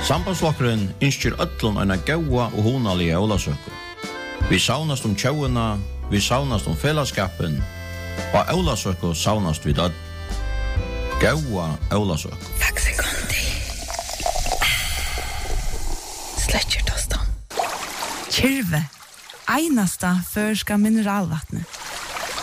Sambandsflokkeren ønsker öllum en gaua og hunalige Ólavsøku. Vi saunast tjauina, vi saunast fellesskapen, og Ólavsøku saunast vi død. Gaua Ólavsøku. Takk sekundi. Sletcher tostan. Kyrve, einasta førska mineralvattnet.